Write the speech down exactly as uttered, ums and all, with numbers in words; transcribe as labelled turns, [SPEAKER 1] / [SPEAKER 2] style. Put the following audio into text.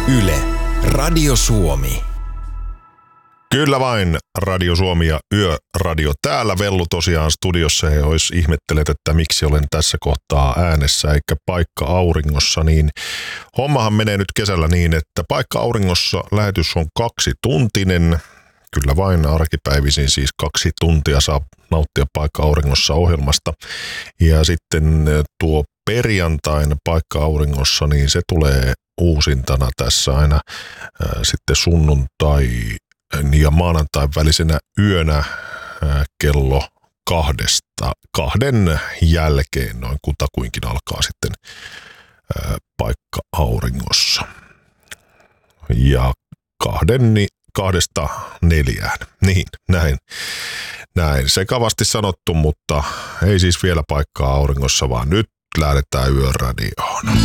[SPEAKER 1] Yle, Radio Suomi.
[SPEAKER 2] Kyllä vain, Radio Suomi ja Yöradio. Täällä Vellu tosiaan studiossa, ja jos ihmettelet, että miksi olen tässä kohtaa äänessä eikä Paikka Auringossa, niin hommahan menee nyt kesällä niin, että Paikka Auringossa lähetys on kaksituntinen. Kyllä vain arkipäivisin siis kaksi tuntia saa nauttia Paikka Auringossa ohjelmasta. Ja sitten tuo perjantain Paikka Auringossa, niin se tulee uusintana tässä aina ää, sitten sunnuntai ja maanantain välisenä yönä ää, kello kahdesta, kahden jälkeen noin kutakuinkin alkaa sitten ää, Paikka Auringossa. Ja kahden, kahdesta neljään. Niin, näin. Näin sekavasti sanottu, mutta ei siis vielä Paikkaa Auringossa, vaan nyt lähdetään Yöradioon.